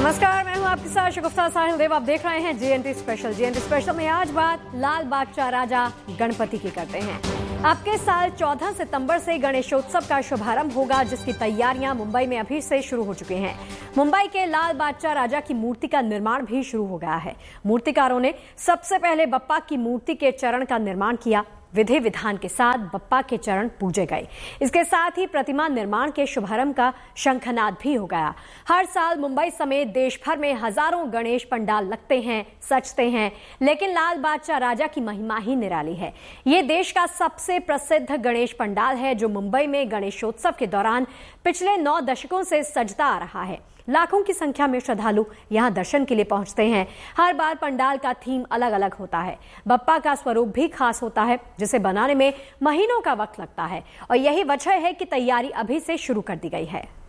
नमस्कार, मैं हूं आपके साथ शगुफ्ता साहिल देव। आप देख रहे हैं जीएनटी स्पेशल। जीएनटी स्पेशल में आज बात लाल बादशाह राजा गणपति की करते हैं। आपके साल 14 सितंबर से गणेशोत्सव का शुभारंभ होगा, जिसकी तैयारियां मुंबई में अभी से शुरू हो चुकी हैं। मुंबई के लाल बादशाह राजा की मूर्ति का निर्माण भी शुरू हो गया है। मूर्तिकारों ने सबसे पहले बप्पा की मूर्ति के चरण का निर्माण किया। विधि विधान के साथ बप्पा के चरण पूजे गए। इसके साथ ही प्रतिमा निर्माण के शुभारंभ का शंखनाद भी हो गया। हर साल मुंबई समेत देश भर में हजारों गणेश पंडाल लगते हैं, सजते हैं, लेकिन लाल बादशाह राजा की महिमा ही निराली है। ये देश का सबसे प्रसिद्ध गणेश पंडाल है, जो मुंबई में गणेशोत्सव के दौरान पिछले 9 दशकों से सजता आ रहा है। लाखों की संख्या में श्रद्धालु यहां दर्शन के लिए पहुंचते हैं। हर बार पंडाल का थीम अलग अलग होता है। बप्पा का स्वरूप भी खास होता है, जिसे बनाने में महीनों का वक्त लगता है, और यही वजह है कि तैयारी अभी से शुरू कर दी गई है।